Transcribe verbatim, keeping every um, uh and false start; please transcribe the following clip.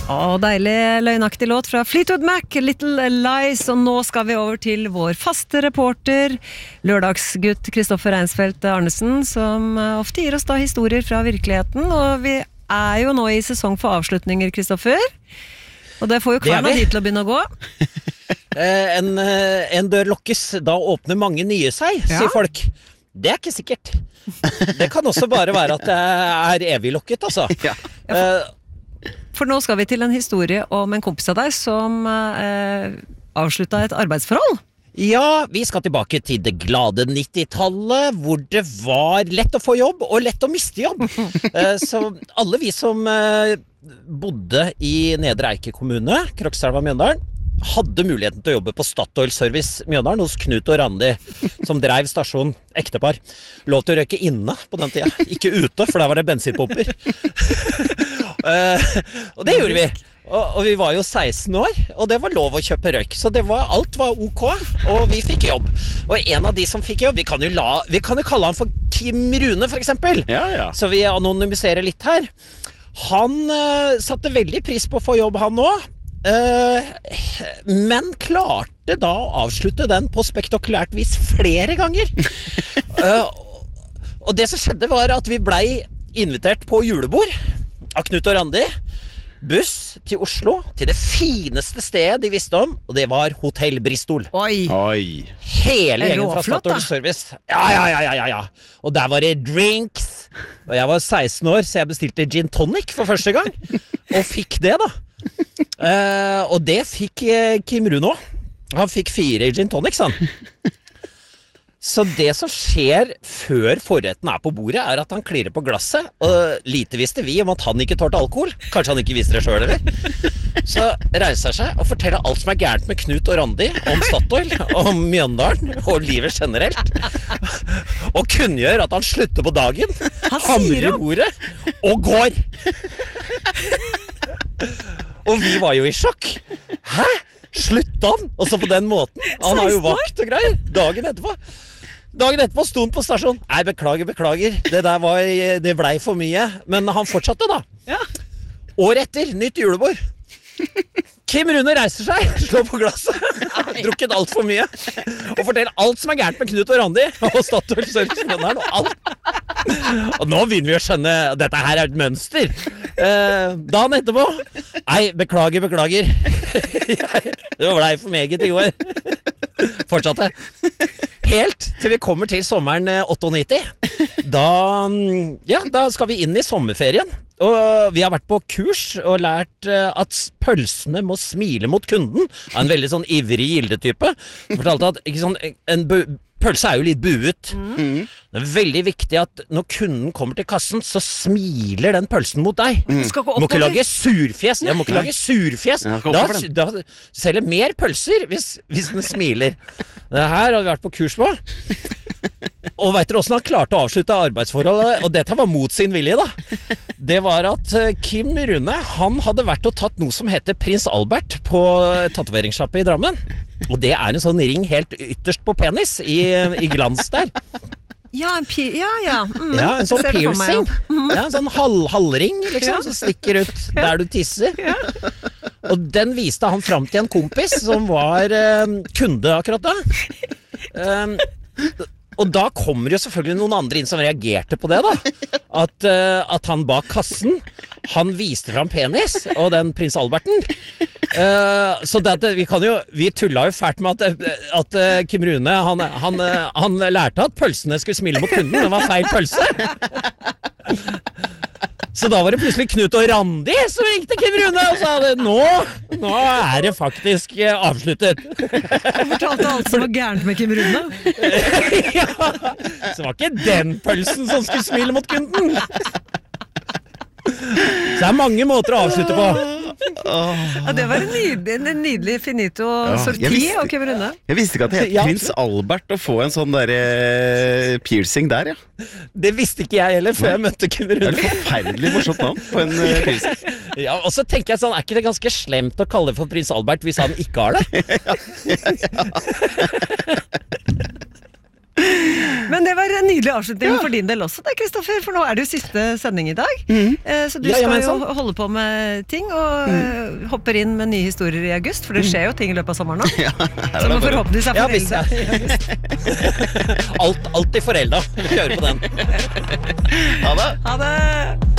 Å, deilig løgnaktig låt fra Fleetwood Mac, Little Lies, og nå skal vi over til vår faste reporter, lørdagsgutt Kristoffer Reinsfeldt Arnesen, som ofte gir oss da historier fra virkeligheten, og vi er jo nå i sesong for avslutninger, Kristoffer, og det får jo kvarna dit til å begynne å gå. eh, en, en dør lukkes, da åpner mange nye seg, ja. Sier folk. Det er ikke sikkert. Det kan også bare være at det er evig lukket, altså. Ja. Eh, For nå skal vi til en historie om en kompis av deg som eh, avsluttet et arbeidsforhold. Ja, vi skal tilbake til det glade nittitallet, hvor det var lett å få jobb og lett å miste jobb. eh, så alle vi som eh, bodde i Nedre Eike kommune, Krokstadelva, Mjøndalen, hadde muligheten til å jobbe på Statoil Service Mjøndalen hos Knut og Randi, som drev stasjon, ektepar. Lov til å røyke inne på den tida, ikke ute, for der var det bensinpumper. uh, og det gjorde vi. Og, og vi var jo seksten år, og det var lov å kjøpe røyk. Så det var, alt var ok, og vi fikk jobb. Og en av de som fikk jobb, vi kan jo, la, vi kan jo kalle han for Kim Rune, for eksempel. Ja, ja. Så vi anonymiserer litt her. Han uh, satte veldig pris på å få jobb, han også. Uh, men klarte da å avslutte den på spektakulært vis flere ganger. uh, og det som skjedde var at vi blei invitert på julebord av Knut og Randi. Buss til Oslo, til det fineste stedet de visste om, og det var Hotell Bristol. Oi! Oi. Hele gjengen fra Statoil Service. Ja, ja, ja, ja, ja. Og der var det drinks. Og jeg var seksten år, så jeg bestilte gin tonic for første gang. Og fikk det da. Uh, og det fikk uh, Kim Rune også. Han fikk fire gin tonics, han. Så det som skjer før forretten er på bordet, er at han klirrer på glasset. Og lite visste vi om at han ikke tålte alkohol. Kanskje han ikke visste det selv, eller? Så reiser han seg og forteller alt som er gærent med Knut og Randi, om Statoil, om Mjøndalen og livet generelt. Og kunngjør at han slutter på dagen, hamrer i bordet og går. Og vi var jo i sjokk. Hæ? Slutta han? Og så på den måten. Han har jo vakt og greier. Dagen etterpå Dagen etterpå sto han på stasjon. Nei, beklager, beklager. Det der var, det blei for mye. Men han fortsatte da. Ja. År etter, nytt julebord. Kim Rune reiser seg, slår på glasset, drukket alt for mye, og forteller alt som er gærent med Knut og Randi, og Statoil Service Mjøndalen, og alt. Og nå begynner vi å skjønne at dette her er et mønster. Eh, dagen etterpå, nei, beklager, beklager. Det var deg for meget i går. Fortsatte. Helt til vi kommer til sommeren nittiåtte. Da, ja, da skal vi inn i sommerferien. Og vi har vært på kurs og lært at pølsene må smile mot kunden. En veldig sånn ivrig gildetype. Fortalte at ikke sånn, en pølse er jo litt buet. Mm. Det er veldig viktig at når kunden kommer til kassen, så smiler den pølsen mot deg. Mm. Du må ikke lage surfjes. Jeg må ikke lage surfjes. Da, da selger mer pølser hvis, hvis den smiler. Det her har vi vært på kurs på. Og vet dere hvordan han klarte å avslutte arbeidsforholdet? Og dette var mot sin vilje da. Det var at Kim Rune, han hadde vært og tatt noe som heter Prins Albert på tatoveringssjappe i Drammen. Og det er en sånn ring helt ytterst på penis i, i glans der. Ja, en pi- ja, ja. Mm, ja, en sånn piercing. Mm. Ja, en sånn halv, halvring, liksom, som stikker ut der du tisser. Ja. Og den viste han fram til en kompis som var eh, kunde akkurat da. Um, og da kommer jo selvfølgelig noen andre inn som reagerte på det da. At, uh, at han bak kassen, han viste fram penis, og den prins Alberten. Uh, så det, vi kan jo, vi tullet jo fælt med at, at uh, Kim Rune, han, han, uh, han lærte at pølsene skulle smile mot kunden, det var feil pølse. Så da var det plutselig Knut og Randi som ringte Kim Rune og sa det, nå, nå er det faktisk uh, avsluttet. Han fortalte alt som var gærent med Kim Rune. Ja, så var ikke den pølsen som skulle smile mot kunden. Så det er mange måter å avslutte på. Ja, det var en nydelig, en nydelig finito ja, sorti av Kim Rune. Jeg visste ikke at det het ja. Prins Albert å få en sånn der eh, piercing der, ja. Det visste ikke jeg heller før jeg møtte Kim Rune. Det er et forferdelig morsomt navn på en uh, piercing. Ja, og så tenker jeg sånn, er ikke det ganske slemt å kalle det for Prins Albert hvis han ikke har det? Ja, ja, ja. Men Men det var en nydelig avslutning for din del også, det, Kristoffer, for nå er det jo siste sending i dag. Eh, Så du Ja, ja, skal men jo sånn. holde på med ting, og eh, hopper inn med nye historier i august, for det skjer jo ting i løpet av sommeren nå. Ja, her Som er det bare- forhåpentligvis er Ja, hvis foreldet. Alt, alltid forelda. Kjøre på den. Ha det! Ha det!